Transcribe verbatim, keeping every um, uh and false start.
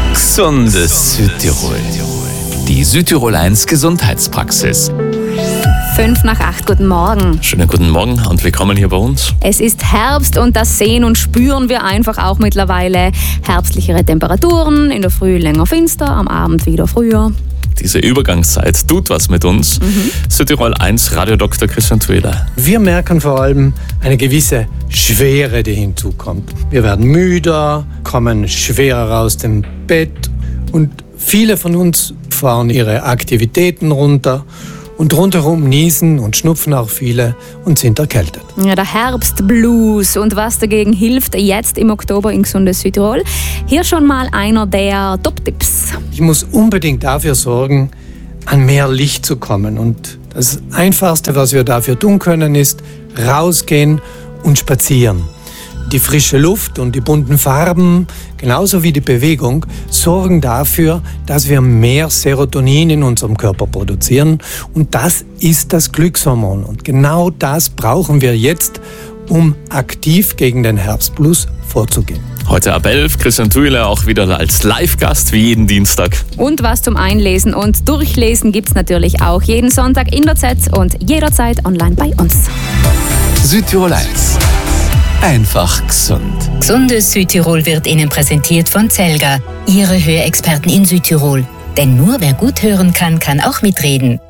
Gesundes Südtirol. Die Südtirol eins Gesundheitspraxis. Fünf nach acht, guten Morgen. Schönen guten Morgen und willkommen hier bei uns. Es ist Herbst und das sehen und spüren wir einfach auch mittlerweile. Herbstlichere Temperaturen, in der Früh länger finster, am Abend wieder früher. Diese Übergangszeit tut was mit uns. Mhm. Südtirol eins Radiodoktor Christian Thuiler. Wir merken vor allem eine gewisse Schwere, die hinzukommt. Wir werden müder, kommen schwerer aus dem Bett und viele von uns fahren ihre Aktivitäten runter. Und rundherum niesen und schnupfen auch viele und sind erkältet. Ja, der Herbstblues und was dagegen hilft jetzt im Oktober in Gesundes Südtirol. Hier schon mal einer der Top-Tipps. Ich muss unbedingt dafür sorgen, an mehr Licht zu kommen. Und das Einfachste, was wir dafür tun können, ist rausgehen und spazieren. Die frische Luft und die bunten Farben, genauso wie die Bewegung, sorgen dafür, dass wir mehr Serotonin in unserem Körper produzieren. Und das ist das Glückshormon. Und genau das brauchen wir jetzt, um aktiv gegen den Herbstblues vorzugehen. Heute ab elf, Christian Thuiler auch wieder als Live-Gast wie jeden Dienstag. Und was zum Einlesen und Durchlesen gibt's natürlich auch jeden Sonntag in der Z und jederzeit online bei uns. Südtirol eins. Einfach gesund. Gesundes Südtirol wird Ihnen präsentiert von Zelga, Ihre Hörexperten in Südtirol. Denn nur wer gut hören kann, kann auch mitreden.